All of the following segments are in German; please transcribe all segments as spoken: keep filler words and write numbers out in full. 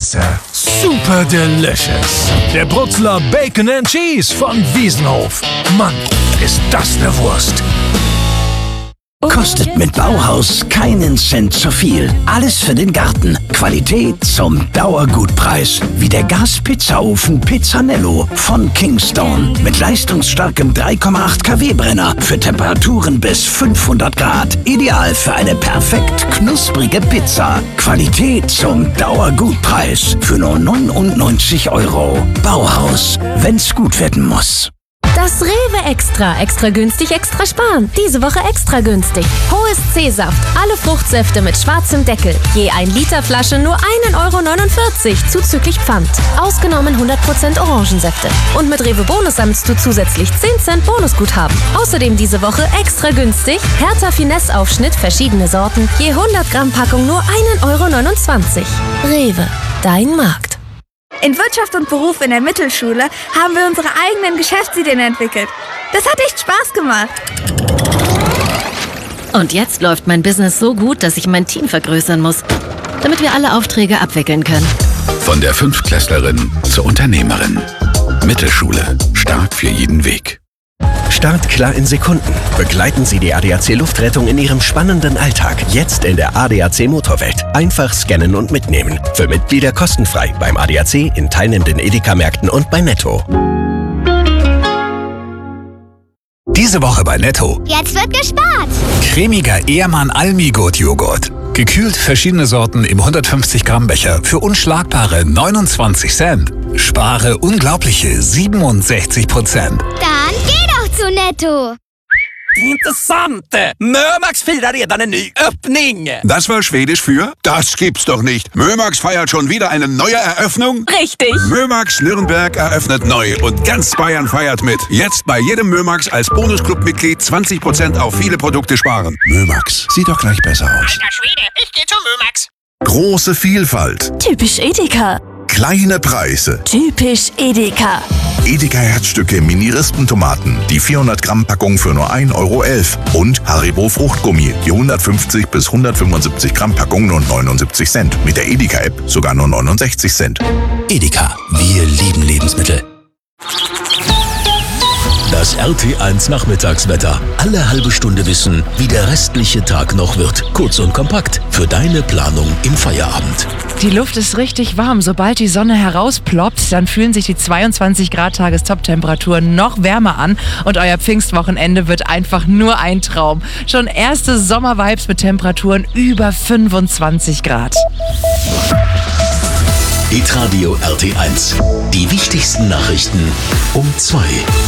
Käse. Super delicious. Der Brutzler Bacon and Cheese von Wiesenhof. Mann, ist das eine Wurst. Kostet mit Bauhaus keinen Cent zu viel. Alles für den Garten. Qualität zum Dauergutpreis. Wie der Gaspizzaofen Pizzanello von Kingstone. Mit leistungsstarkem drei Komma acht Kilowatt Brenner für Temperaturen bis fünfhundert Grad. Ideal für eine perfekt knusprige Pizza. Qualität zum Dauergutpreis. Für nur neunundneunzig Euro. Bauhaus, wenn's gut werden muss. Das Rewe Extra. Extra günstig, extra sparen. Diese Woche extra günstig. Hohes C-Saft. Alle Fruchtsäfte mit schwarzem Deckel. Je ein Liter Flasche nur ein Euro neunundvierzig. Zuzüglich Pfand. Ausgenommen hundert Prozent Orangensäfte. Und mit Rewe Bonus sammelst du zusätzlich zehn Cent Bonusguthaben. Außerdem diese Woche extra günstig. Hertha Finesse Aufschnitt, verschiedene Sorten. Je hundert Gramm Packung nur ein Euro neunundzwanzig. Rewe. Dein Markt. In Wirtschaft und Beruf in der Mittelschule haben wir unsere eigenen Geschäftsideen entwickelt. Das hat echt Spaß gemacht. Und jetzt läuft mein Business so gut, dass ich mein Team vergrößern muss, damit wir alle Aufträge abwickeln können. Von der Fünftklässlerin zur Unternehmerin. Mittelschule. Stark für jeden Weg. Startklar in Sekunden. Begleiten Sie die A D A C Luftrettung in Ihrem spannenden Alltag. Jetzt in der A D A C Motorwelt. Einfach scannen und mitnehmen. Für Mitglieder kostenfrei beim A D A C, in teilnehmenden Edeka-Märkten und bei Netto. Diese Woche bei Netto. Jetzt wird gespart. Cremiger Ehrmann Almi-Gut-Joghurt. Gekühlt verschiedene Sorten im hundertfünfzig Gramm Becher für unschlagbare neunundzwanzig Cent. Spare unglaubliche siebenundsechzig Prozent. Dann geh doch zu Netto. Intressant! Mömax firar redan en ny öppning! Das war Schwedisch für? Das gibt's doch nicht. Mömax feiert schon wieder eine neue Eröffnung? Richtig! Mömax Nürnberg eröffnet neu und ganz Bayern feiert mit. Jetzt bei jedem Mömax als Bonusclub-Mitglied zwanzig Prozent auf viele Produkte sparen. Mömax, sieht doch gleich besser aus. Alter Schwede, ich geh zu Mömax. Große Vielfalt. Typisch Edeka. Kleine Preise. Typisch Edeka. Edeka Herzstücke Mini-Rispentomaten. Die vierhundert Gramm Packung für nur ein Euro elf. Und Haribo Fruchtgummi. Die hundertfünfzig bis hundertfünfundsiebzig Gramm Packung nur neunundsiebzig Cent. Mit der Edeka-App sogar nur neunundsechzig Cent. Edeka. Wir lieben Lebensmittel. Das R T eins Nachmittagswetter. Alle halbe Stunde wissen, wie der restliche Tag noch wird. Kurz und kompakt für deine Planung im Feierabend. Die Luft ist richtig warm. Sobald die Sonne herausploppt, dann fühlen sich die zweiundzwanzig Grad Tagestop-Temperaturen noch wärmer an und euer Pfingstwochenende wird einfach nur ein Traum. Schon erste Sommervibes mit Temperaturen über fünfundzwanzig Grad. Hitradio R T eins. Die wichtigsten Nachrichten um zwei.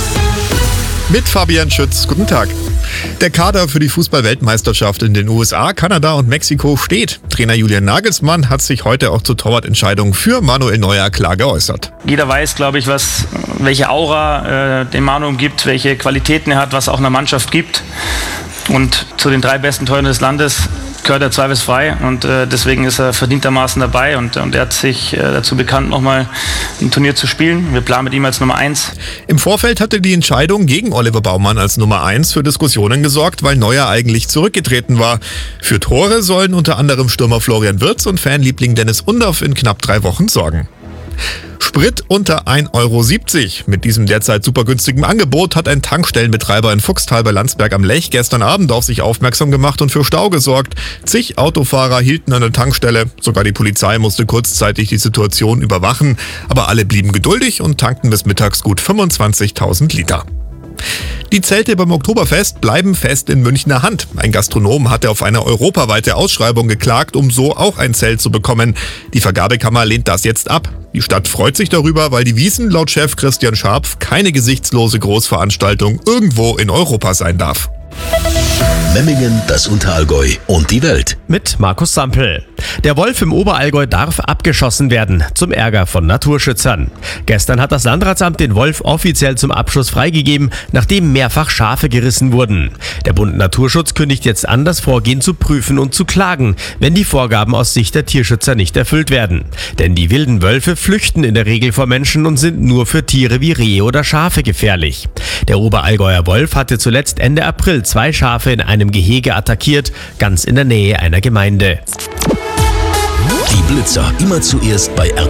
Mit Fabian Schütz. Guten Tag. Der Kader für die Fußball-Weltmeisterschaft in den U S A, Kanada und Mexiko steht. Trainer Julian Nagelsmann hat sich heute auch zur Torwartentscheidung für Manuel Neuer klar geäußert. Jeder weiß, glaube ich, was, welche Aura äh, dem Manu umgibt, welche Qualitäten er hat, was auch einer Mannschaft gibt. Und zu den drei besten Torhütern des Landes gehört er zweifelsfrei und äh, deswegen ist er verdientermaßen dabei und, und er hat sich äh, dazu bekannt, nochmal ein Turnier zu spielen. Wir planen mit ihm als Nummer eins. Im Vorfeld hatte die Entscheidung gegen Oliver Baumann als Nummer eins für Diskussionen gesorgt, weil Neuer eigentlich zurückgetreten war. Für Tore sollen unter anderem Stürmer Florian Wirtz und Fanliebling Dennis Undaff in knapp drei Wochen sorgen. Sprit unter ein Euro siebzig. Mit diesem derzeit super günstigen Angebot hat ein Tankstellenbetreiber in Fuchstal bei Landsberg am Lech gestern Abend auf sich aufmerksam gemacht und für Stau gesorgt. Zig Autofahrer hielten an der Tankstelle. Sogar die Polizei musste kurzzeitig die Situation überwachen. Aber alle blieben geduldig und tankten bis mittags gut fünfundzwanzigtausend Liter. Die Zelte beim Oktoberfest bleiben fest in Münchner Hand. Ein Gastronom hatte auf eine europaweite Ausschreibung geklagt, um so auch ein Zelt zu bekommen. Die Vergabekammer lehnt das jetzt ab. Die Stadt freut sich darüber, weil die Wiesn laut Chef Christian Scharpf keine gesichtslose Großveranstaltung irgendwo in Europa sein darf. Memmingen, das Unterallgäu und die Welt. Mit Markus Sampel. Der Wolf im Oberallgäu darf abgeschossen werden, zum Ärger von Naturschützern. Gestern hat das Landratsamt den Wolf offiziell zum Abschuss freigegeben, nachdem mehrfach Schafe gerissen wurden. Der Bund Naturschutz kündigt jetzt an, das Vorgehen zu prüfen und zu klagen, wenn die Vorgaben aus Sicht der Tierschützer nicht erfüllt werden. Denn die wilden Wölfe flüchten in der Regel vor Menschen und sind nur für Tiere wie Rehe oder Schafe gefährlich. Der Oberallgäuer Wolf hatte zuletzt Ende April zwei Schafe in einem Gehege attackiert, ganz in der Nähe einer Gemeinde. Die Blitzer immer zuerst bei R